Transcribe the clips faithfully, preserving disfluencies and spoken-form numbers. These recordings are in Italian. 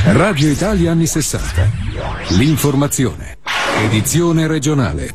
Radio Italia anni sessanta. L'informazione. Edizione regionale.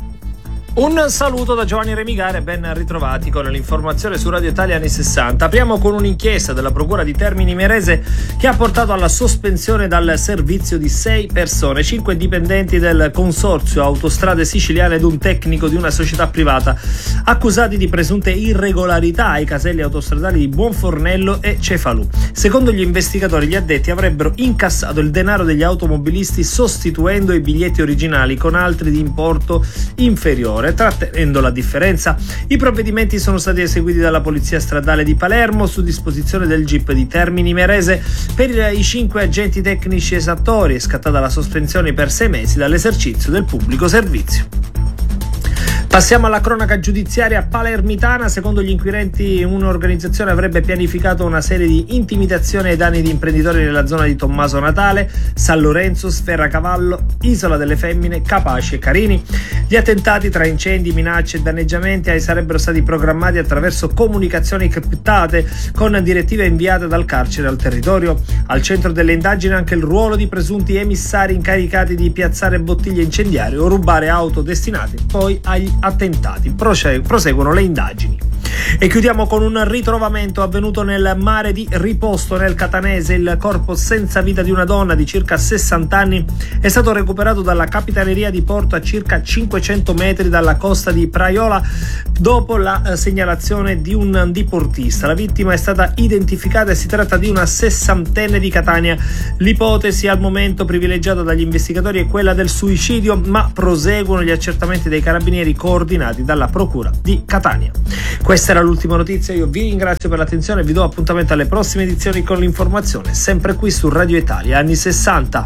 Un saluto da Giovanni Remigare, ben ritrovati con l'informazione su Radio Italia anni sessanta. Apriamo con un'inchiesta della Procura di Termini Imerese che ha portato alla sospensione dal servizio di sei persone, cinque dipendenti del consorzio Autostrade Siciliane ed un tecnico di una società privata, accusati di presunte irregolarità ai caselli autostradali di Buonfornello e Cefalù. Secondo gli investigatori, gli addetti avrebbero incassato il denaro degli automobilisti sostituendo i biglietti originali con altri di importo inferiore, trattenendo la differenza. I provvedimenti sono stati eseguiti dalla Polizia Stradale di Palermo su disposizione del G I P di Termini Imerese. Per i cinque agenti tecnici esattori è scattata la sospensione per sei mesi dall'esercizio del pubblico servizio. Passiamo alla cronaca giudiziaria palermitana. Secondo gli inquirenti, un'organizzazione avrebbe pianificato una serie di intimidazioni ai danni di imprenditori nella zona di Tommaso Natale, San Lorenzo, Sferracavallo, Isola delle Femmine, Capaci e Carini. Gli attentati tra incendi, minacce e danneggiamenti sarebbero stati programmati attraverso comunicazioni criptate con direttive inviate dal carcere al territorio. Al centro delle indagini anche il ruolo di presunti emissari incaricati di piazzare bottiglie incendiarie o rubare auto destinate poi agli attentati. Proseguono le indagini. E chiudiamo con un ritrovamento avvenuto nel mare di Riposto nel Catanese. Il corpo senza vita di una donna di circa sessanta anni è stato recuperato dalla capitaneria di porto a circa cinquecento metri dalla costa di Praiola dopo la segnalazione di un diportista. La vittima è stata identificata e si tratta di una sessantenne di Catania. L'ipotesi al momento privilegiata dagli investigatori è quella del suicidio, ma proseguono gli accertamenti dei carabinieri coordinati dalla Procura di Catania. Questa era l'ultima notizia, io vi ringrazio per l'attenzione e vi do appuntamento alle prossime edizioni con l'informazione, sempre qui su Radio Italia anni sessanta.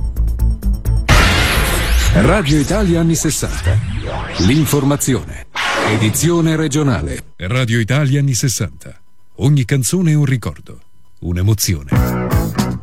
Radio Italia anni sessanta. L'informazione. Edizione regionale. Radio Italia anni sessanta. Ogni canzone è un ricordo, un'emozione.